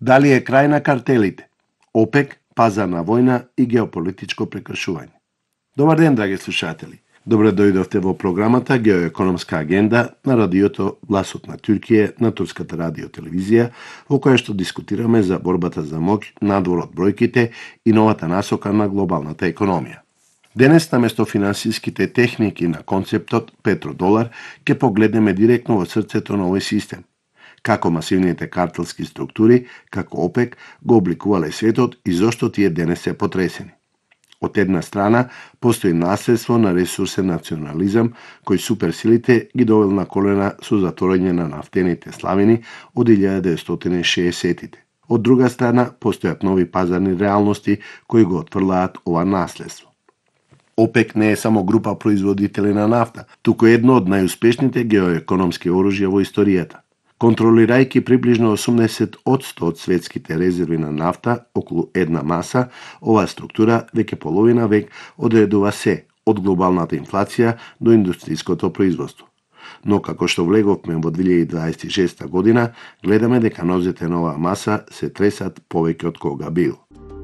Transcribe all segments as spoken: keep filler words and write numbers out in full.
Дали е крај на картелите? ОПЕК, пазарна војна и геополитичко прекршување. Добар ден, драги слушатели. Добре дојдовте во програмата Геоекономска агенда на радиото Гласот на Туркија на Турската радио телевизија, во која што дискутираме за борбата за моќ надвор од бројките и новата насока на глобалната економија. Денес, наместо финансиските техники на концептот петродолар, ќе погледнеме директно во срцето на овој систем. Како масивните картелски структури, како ОПЕК, го обликувале светот и зошто тие денес се потресени. Од една страна, постои наследство на ресурсен национализам, кој суперсилите ги довел на колена со затворање на нафтените славини од илјада деветстотини и шеесеттите. Од друга страна, постојат нови пазарни реалности кои го отфрлаат ова наследство. ОПЕК не е само група производители на нафта, туку едно од најуспешните геоекономски оружја во историјата. Контролирајќи приближно осумдесет одсто од светските резерви на нафта околу една маса, оваа структура веќе половина век одредува се, од глобалната инфлација до индустријското производство. Но како што влеговме во две илјади дваесет и шеста година, гледаме дека нозете на оваа маса се тресат повеќе од кога бил.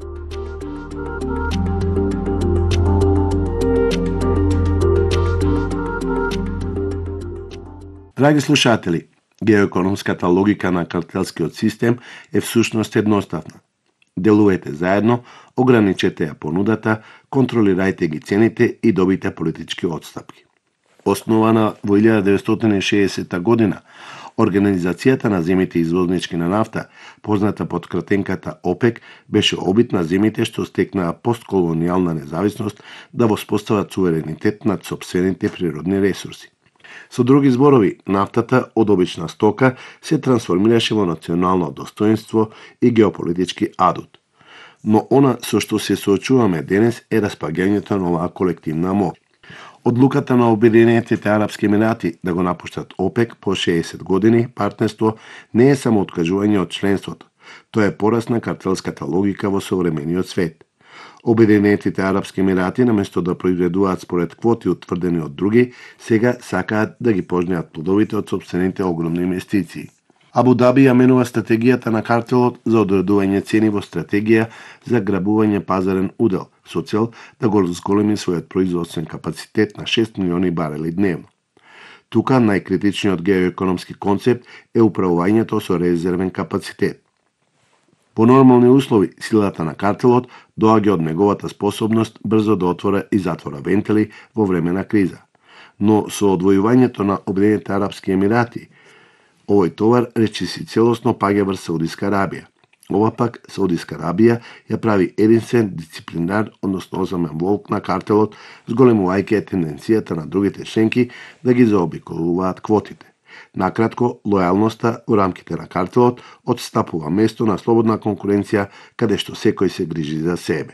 Драги слушатели, геоекономската логика на картелскиот систем е всушност едноставна. Делувате заедно, ограничете ја понудата, контролирајте ги цените и добите политички отстапки. Основана во илјада деветстотини и шеесета година, Организацијата на земите извознички на нафта, позната под кратенката ОПЕК, беше обид на земите што стекнаа постколонијална независност да воспостават суверенитет над сопствените природни ресурси. Со други зборови, нафтата од обична стока се трансформираше во национално достоинство и геополитички адут. Но она со што се соочуваме денес е распаѓањето на оваа колективна моќ. Одлуката на Обединетите арапски емирати да го напуштат ОПЕК по шеесет години партнерство не е само откажување од членството, тоа е порас на картелската логика во современиот свет. Обединетите арапски емирати, наместо да произведуваат според квоти утврдени од други, сега сакаат да ги пожнеат плодовите од собствените огромни инвестиции. Абу Даби ја менува стратегијата на картелот за одредување цени во стратегија за грабување пазарен удел, со цел да го зголеми својот производствен капацитет на шест милиони барели дневно. Тука најкритичниот геоекономски концепт е управувањето со резервен капацитет. По нормални услови, силата на картелот доаѓа од неговата способност брзо да отвора и затвора вентили во време на криза. Но со одвојувањето на Обединетите арапски емирати, овој товар речиси целосно паѓа врз Саудиска Арабија. Ова пак Саудиска Арабија ја прави единствен дисциплинар, односно озамен волк на картелот, зголемувајќи тенденцијата на другите членки да ги заобиколуваат квотите. Накратко, лојалноста во рамките на картелот отстапува место на слободна конкуренција, каде што секој се грижи за себе.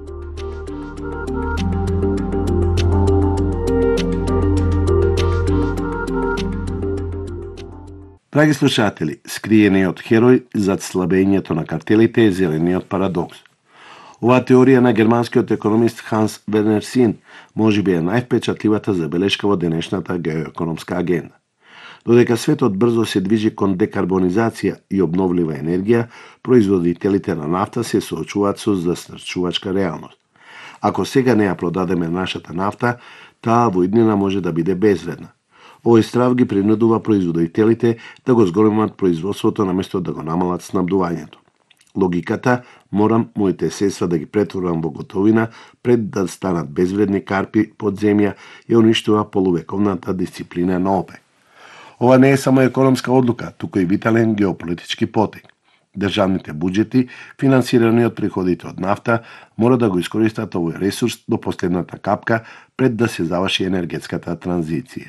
Драги слушатели, скриениот херој зад слабењето на картелите е зелениот парадокс. Оваа теорија на германскиот економист Ханс Вернер Син можеби е највпечатливата забелешка во денешната геоекономска агенда. Додека светот брзо се движи кон декарбонизација и обновлива енергија, производителите на нафта се соочуваат со застрашувачка реалност. Ако сега не ја продадеме нашата нафта, таа во иднина може да биде безвредна. Овој страв ги принудува производителите да го зголемат производството наместо да го намалат снабдувањето. Логиката, морам моите средства да ги претворам во готовина пред да станат безвредни карпи под земја, ја уништува полувековната дисциплина на ОПЕК. Ова не е само економска одлука, туку и витален геополитички потек. Државните буџети, финансирани од приходите од нафта, мора да го искористат овој ресурс до последната капка пред да се заврши енергетската транзиција.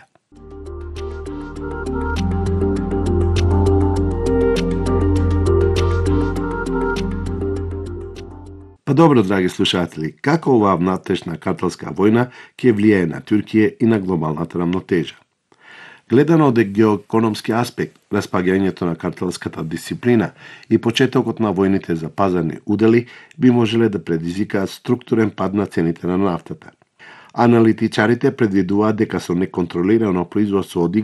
Па добро, драги слушатели, како оваа внатрешна картелска војна ќе влијае на Туркија и на глобалната рамнотежа? Гледано од геоекономски аспект, распаѓањето на картелската дисциплина и почетокот на војните за пазарни удели би можеле да предизвикаат структурен пад на цените на нафтата. Аналитичарите предвидуваат дека со неконтролирано производство од